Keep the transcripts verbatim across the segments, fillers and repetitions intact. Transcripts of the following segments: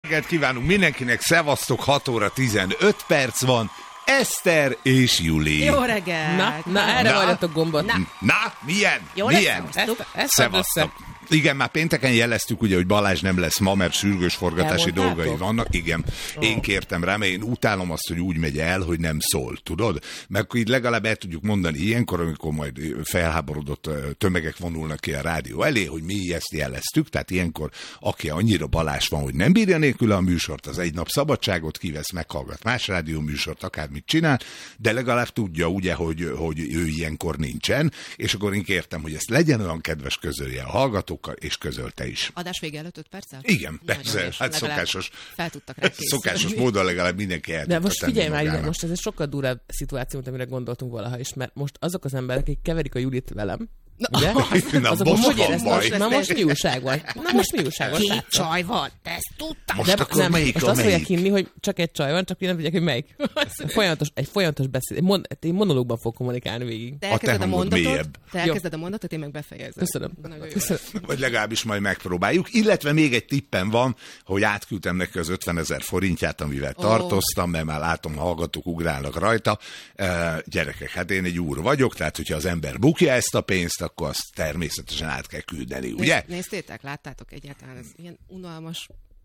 reggelt kívánunk mindenkinek, szevasztok, hat óra tizenöt perc van, Eszter és Juli. Jó reggelt! Na, na erre vajdatok gombot. Na, na milyen? Jó milyen? Szevasztok. Igen, már pénteken jeleztük ugye, hogy Balázs nem lesz ma, mert sürgős forgatási Elmondtátok? dolgai vannak. Igen, oh. Én kértem rá, mert én utálom azt, hogy úgy megy el, hogy nem szól, tudod? Mert akkor így legalább el tudjuk mondani ilyenkor, amikor majd felháborodott tömegek vonulnak ki a rádió elé, hogy mi ezt jeleztük, tehát ilyenkor aki annyira Balázs van, hogy nem bírja nélkül a műsort, az egy nap szabadságot kivesz, meghallgat más rádió műsort, akármit csinál, de legalább tudja ugye, hogy, hogy ő ilyenkor nincsen, és akkor én kértem, hogy ezt legyen olyan kedves, közölje a hallgatók, és közölte is. Adás vége előtt öt perccel? Igen, persze, Nagyon hát szokásos, fel tudtak rá készülni. szokásos módon legalább mindenki el De most figyelj már, ide, magának. most ez egy sokkal durább szituáció, mint amire gondoltunk valaha is, mert most azok az emberek, akik keverik a Julit velem, ugye? Na, Azok most hogy van érezd baj. most? Na most mi újság van? Na most mi újság van? Két srácok? csaj van, te ezt tudtam. Most De akkor nem, melyik most a azt fogják melyik? hinni, hogy csak egy csaj van, csak én nem tudják, hogy melyik. Folyamatos, egy folyamatos beszéd. Egy, mon, egy monológban fog kommunikálni végig. Te A elkezded te a hangod mondatot, mélyebb. te elkezded a mondatot, én meg befejezem. Köszönöm. Nagyon jó. Köszönöm. Vagy legalábbis majd megpróbáljuk. Illetve még egy tippem van, hogy átküldtem neki az ötvenezer forintját, amivel Ó. tartoztam, mert már látom, a hallgatók ugrálnak rajta. Uh, gyerekek, hát én egy úr vagyok, tehát hogyha az ember bukja ezt a pénzt, akkor azt természetesen át kell küldeni, ugye? Néz, néztétek, láttátok egyáltalán, ez ilyen unalmas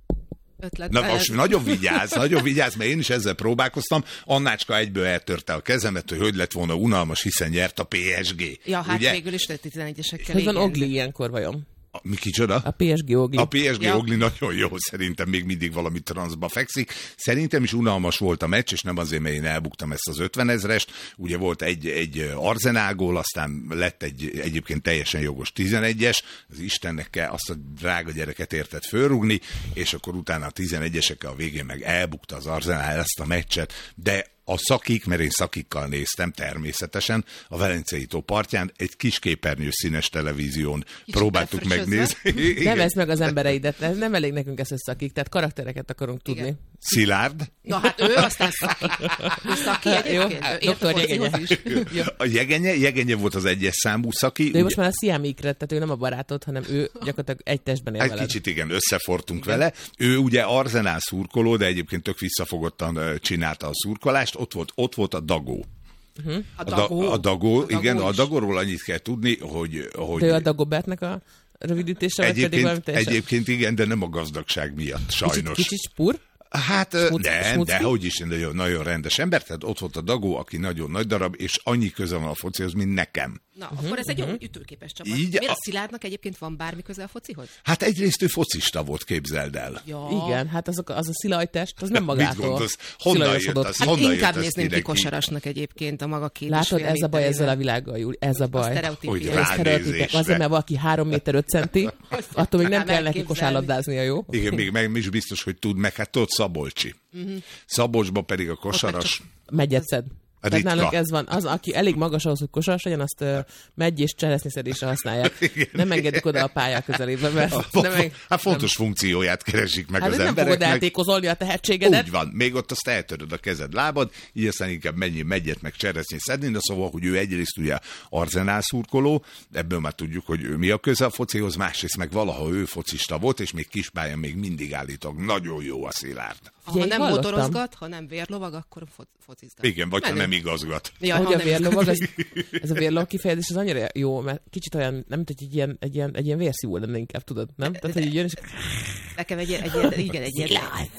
ötlet. Na Ez- most nagyon vigyázz, nagyon vigyázz, mert én is ezzel próbálkoztam. Annácska egyből eltörte a kezemet, hogy hogy lett volna unalmas, hiszen nyert a pé es gé. Ja, hát ugye? végül is tizenegyesekkel. Hogy van igen. Ogli ilyenkor vajon? A, mi kicsoda? A pé es gé Ogli. A pé es gé Ja. Ogli nagyon jó, szerintem még mindig valami transzba fekszik. Szerintem is unalmas volt a meccs, és nem azért, mert én elbuktam ezt az ötvenezrest. Ugye volt egy, egy Arsenal gól, aztán lett egy egyébként teljesen jogos tizenegyes. Az Istennek kell azt a drága gyereket érted fölrúgni, és akkor utána a tizenegyesekkel a végén meg elbukta az Arsenal ezt a meccset. De a szakik, mert én szakikkal néztem természetesen, a Velencei tó partján egy kis képernyő színes televízión próbáltuk befröccsözve. megnézni. Nevezd meg az embereidet, ez nem elég nekünk ezt összakik, tehát karaktereket akarunk tudni. Igen. Szilárd. Na hát ő aztán szaki. Ő szaki egyébként. Jó, Ő ért doktor a focihoz Jegenye. is. A Jegenye, Jegenye volt az egyes számú szaki. De ő most már a Siamikre, tehát ő nem a barátod, hanem ő gyakorlatilag egy testben él Egy veled. kicsit igen, összefortunk vele. Ő ugye Arsenal szurkoló, de egyébként tök visszafogottan ö, csinálta a szurkolást. Ott volt, ott volt a Dagó. A A, da, dagó. a Dagó, A igen, dagó a is. Dagóról annyit kell tudni, hogy... hogy De ő a Dagobertnek a rövidítése, vagy pedig valami egyébként, teljesen... egyébként igen, de nem a gazdagság miatt, sajnos. Kicsit, kicsit spur? Hát Smuc- nem, smucki? de hogy is, nagyon, nagyon rendes ember, tehát ott volt a Dagó, aki nagyon nagy darab, és annyi köze van a focihoz, mint nekem. Na, akkor ez egy jó ütőképes csapat. Így Miért a- a Szilárdnak egyébként van bármi köze a focihoz? Hát egyrészt ő focista volt, képzeld el. Ja. Igen, hát azok, az a szilajtest, az nem magától. Mit gondolsz? Honnan jött szilajosodott. az? Hát Honnan jött inkább ez nézném ki mindenki? kosarasnak egyébként a maga két és Látod, fél ez a baj ezzel a méterével. világgal, Júli, ez a A baj. sztereotípia. Hogy Ez rá- sztereotípek. Ránézésre. Azért, mert valaki három méter öt centi, attól még nem Hát kell neki elképzelni. kosárlabdáznia, jó? Igen, még meg is biztos, hogy tud, meg hát tudod Szabolcsi. Uh-huh. Szabolcsba pedig a kosaras... Megyetszed. Tehát Ritka. nálunk ez van. Az, aki elég magas ahhoz, hogy kosaras legyen, azt uh, megy és cseresznyeszedésre használják. Igen. Nem engedik oda a pályá közelébe, mert nem meg... Hát fontos funkcióját keresik meg Hát az nem fogod embereknek. eltékozolni a tehetségedet. Úgy van, még ott azt eltöröd a kezed, lábad, így aztán inkább mennyi megyet meg cseresznyi szedni, de szóval, hogy ő egyrészt ugye Arsenal szurkoló, ebből már tudjuk, hogy ő mi a köze a focihoz, másrészt meg valaha ő focista volt, és még kispályán még mindig állítok, nagyon jó a Szilárd. Ha Ugye, nem hallottam. motorozgat, ha nem vérlovag, akkor fo- focizgat. Igen, vagy ha Menő. nem igazgat. Ja, Ahogy ha a nem vérlovag, ez, igazgat. ez a vérlovag kifejezés, az annyira jó, mert kicsit olyan, nem mint hogy egy ilyen, egy ilyen, egy ilyen vérszívó lenne inkább, tudod, nem? Tehát, hogy így jön, és Nekem egy, egy, egy, igen, egy ilyen,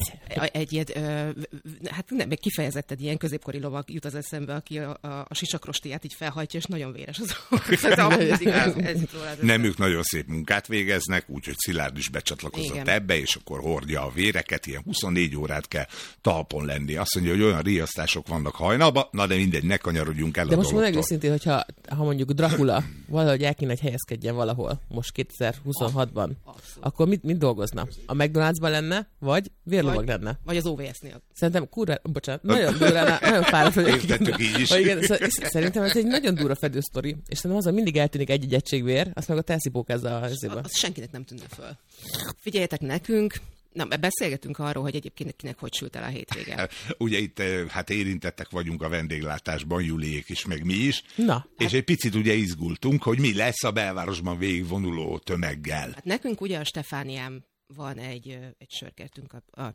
egy ilyen, ö, hát nem, meg kifejezetten ilyen középkori lovag jut az eszembe, aki a, a, a sisakrostiát így felhajtja, és nagyon véres az ez igaz, ez jut róla az Nem, ők nagyon szép munkát végeznek, úgyhogy Szilárd is becsatlakozott Igen. ebbe, és akkor hordja a véreket, ilyen huszonnégy órát kell talpon lenni. Azt mondja, hogy olyan riasztások vannak hajnalban, na de mindegy, ne kanyarodjunk el de a most mondom dologtól. őszintén, hogyha ha mondjuk Dracula valahogy el kéne, hogy helyezkedjen valahol, most kétezer-huszonhatban, Abszolút. akkor mit, mit dolgozna? A McDonald'sban lenne, vagy vérlovag Vagy- lenne? Vagy az ó vé es-nél. Szerintem kurva, bocsánat, nagyon durva, nagyon fáradt vagyok. Értettük így is. Ha igen, sz- szerintem ez egy nagyon durva fedősztori, és szerintem az, hogy mindig eltűnik egy-egy egységvér, azt meg a elszipókázza a helyzébe. Az senkinek nem tűnne föl. Figyeljetek nekünk, na, beszélgetünk arról, hogy egyébként kinek hogy sült el a hétvége. Ugye itt eh, hát érintettek vagyunk a vendéglátásban, Juliék is, meg mi is. Na, És egy picit ugye izgultunk, hogy mi lesz a belvárosban végigvonuló tömeggel. Hát nekünk ugye a Stefánián van egy, ö, egy sörkertünk a, a